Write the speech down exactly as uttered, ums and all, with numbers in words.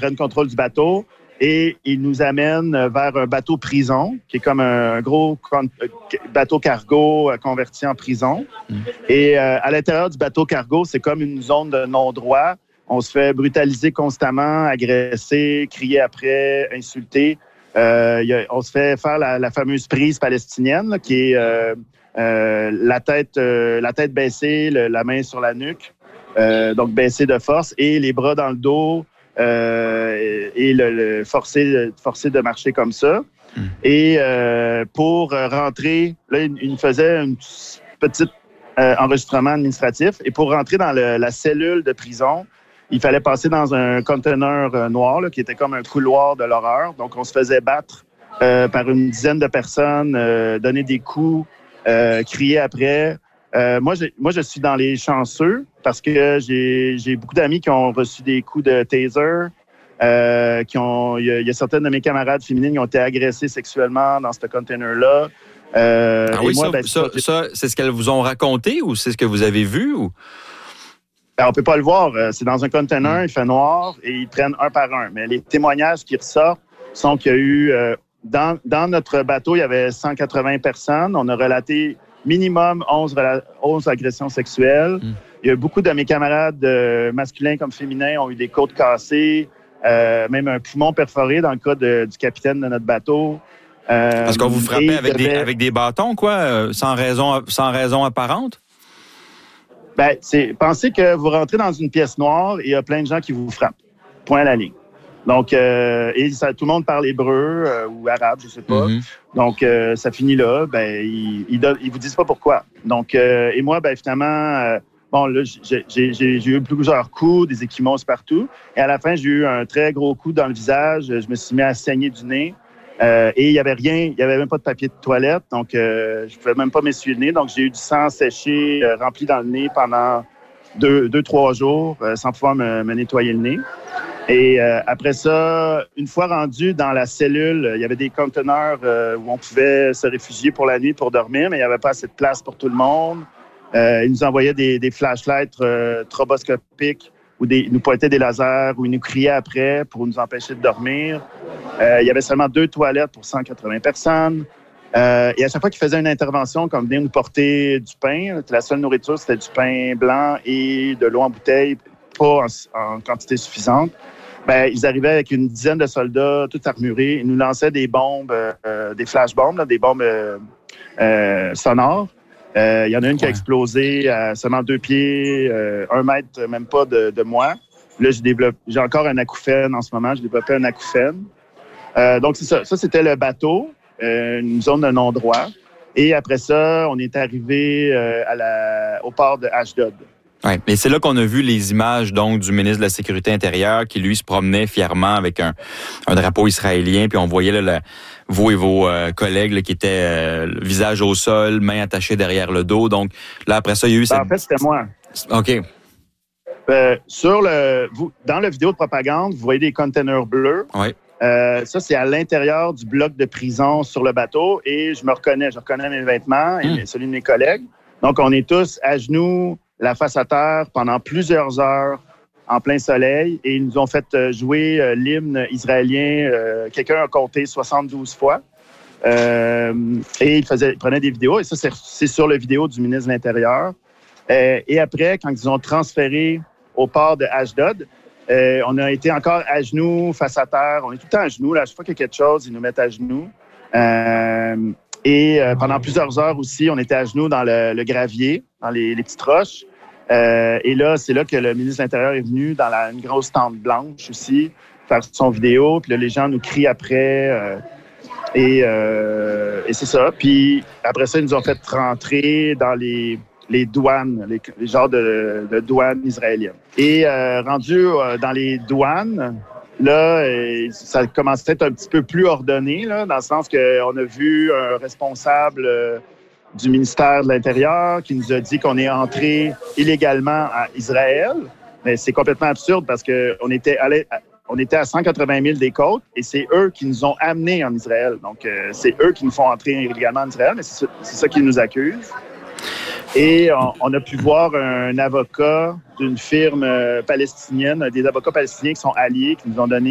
prennent contrôle du bateau et ils nous amènent vers un bateau prison, qui est comme un gros bateau cargo converti en prison. Mmh. Et euh, à l'intérieur du bateau cargo, c'est comme une zone de non-droit. On se fait brutaliser constamment, agresser, crier après, insulter. Euh, y a, on se fait faire la, la fameuse prise palestinienne, là, qui est euh, euh, la tête, euh, la tête baissée, le, la main sur la nuque, euh, donc baissée de force, et les bras dans le dos, euh, et, et le, le forcer, forcer de marcher comme ça. Mmh. Et euh, pour rentrer, là, il, il faisait un petit euh, enregistrement administratif, et pour rentrer dans le, la cellule de prison, il fallait passer dans un conteneur euh, noir, là, qui était comme un couloir de l'horreur. Donc, on se faisait battre euh, par une dizaine de personnes, euh, donner des coups, euh, crier après. Euh, moi, je, moi, je suis dans les chanceux parce que j'ai, j'ai beaucoup d'amis qui ont reçu des coups de taser. Euh, qui ont, il y, a, il y a certaines de mes camarades féminines qui ont été agressées sexuellement dans ce container-là. Euh, ah oui, moi, ça, ben, ça, ça, c'est ce qu'elles vous ont raconté ou c'est ce que vous avez vu? Ou... Ben, on peut pas le voir. C'est dans un conteneur, mmh. il fait noir et ils prennent un par un. Mais les témoignages qui ressortent sont qu'il y a eu... Euh, dans, dans notre bateau, il y avait cent quatre-vingts personnes. On a relaté minimum onze, onze agressions sexuelles. Mmh. Il y a beaucoup de mes camarades euh, masculins comme féminins ont eu des côtes cassées, euh, même un poumon perforé dans le cas de, du capitaine de notre bateau. Euh, Parce qu'on vous frappait avec, devait... des, avec des bâtons, quoi, euh, sans raison, sans raison apparente? Ben, c'est, pensez que vous rentrez dans une pièce noire et il y a plein de gens qui vous frappent. Point à la ligne. Donc, euh, et ça, tout le monde parle hébreu euh, ou arabe, je sais pas. Mm-hmm. Donc, euh, ça finit là. Ben, ils, ils, donnent, ils vous disent pas pourquoi. Donc, euh, et moi, ben, finalement, euh, bon, là, j'ai, j'ai, j'ai, j'ai eu plusieurs coups, des échymoses partout. Et à la fin, j'ai eu un très gros coup dans le visage. Je me suis mis à saigner du nez. Euh, et il y avait rien, il y avait même pas de papier de toilette, donc euh, je pouvais même pas m'essuyer le nez. Donc j'ai eu du sang séché, euh, rempli dans le nez pendant deux, deux trois jours, euh, sans pouvoir me, me nettoyer le nez. Et euh, après ça, une fois rendu dans la cellule, il y avait des conteneurs euh, où on pouvait se réfugier pour la nuit pour dormir, mais il n'y avait pas assez de place pour tout le monde. Euh, ils nous envoyaient des, des flashlights euh, stroboscopiques où des, ils nous pointaient des lasers, où ils nous criaient après pour nous empêcher de dormir. Euh, il y avait seulement deux toilettes pour cent quatre-vingts personnes. Euh, et à chaque fois qu'ils faisaient une intervention, comme venir nous porter du pain, la seule nourriture, c'était du pain blanc et de l'eau en bouteille, pas en, en quantité suffisante. Ben, ils arrivaient avec une dizaine de soldats, tout armurés. Ils nous lançaient des bombes, euh, des flashbombes, là, des bombes euh, euh, sonores. Il euh, y en a une qui a explosé à seulement deux pieds, euh, un mètre, même pas de, de moi. Là, j'ai, développé, j'ai encore un acouphène en ce moment. J'ai développé un acouphène. Euh, donc, c'est ça. Ça, c'était le bateau, euh, une zone de non-droit. Et après ça, on est arrivé euh, à la, au port de Ashdod. Oui, mais c'est là qu'on a vu les images donc du ministre de la Sécurité intérieure qui, lui, se promenait fièrement avec un, un drapeau israélien. Puis on voyait là, la, vous et vos euh, collègues là, qui étaient euh, le visage au sol, mains attachées derrière le dos. Donc là, après ça, il y a eu ben, cette... En fait, c'était moi. OK. Euh, sur le, vous, dans la vidéo de propagande, vous voyez des containers bleus. Oui. Euh, ça, c'est à l'intérieur du bloc de prison sur le bateau. Et je me reconnais. Je reconnais mes vêtements et mmh. celui de mes collègues. Donc, on est tous à genoux, la face à terre pendant plusieurs heures en plein soleil et ils nous ont fait jouer euh, l'hymne israélien. Euh, quelqu'un a compté soixante-douze fois. Euh, et il, faisait, il prenait des vidéos et ça, c'est, c'est sur la vidéo du ministre de l'Intérieur. Euh, et après, quand ils ont transféré au port de Ashdod, euh, on a été encore à genoux, face à terre. On est tout le temps à genoux. Là. À chaque fois qu'il y a quelque chose, ils nous mettent à genoux. Euh, et euh, pendant plusieurs heures aussi, on était à genoux dans le, le gravier, dans les, les petites roches. Euh, et là, c'est là que le ministre de l'Intérieur est venu dans la, une grosse tente blanche aussi, faire son vidéo. Puis là, les gens nous crient après. Euh, et, euh, et c'est ça. Puis après ça, ils nous ont fait rentrer dans les, les douanes, les, les genres de, de douanes israéliennes. Et euh, rendu euh, dans les douanes, là, euh, ça commençait à être un petit peu plus ordonné, là, dans le sens qu'on a vu un responsable... Euh, du ministère de l'Intérieur qui nous a dit qu'on est entré illégalement à Israël. Mais c'est complètement absurde parce qu'on était, allé, on était à cent quatre-vingt mille des côtes et c'est eux qui nous ont amenés en Israël. Donc, euh, c'est eux qui nous font entrer illégalement en Israël, mais c'est ça, c'est ça qu'ils nous accusent. Et on, on a pu voir un avocat d'une firme palestinienne, des avocats palestiniens qui sont alliés, qui nous ont donné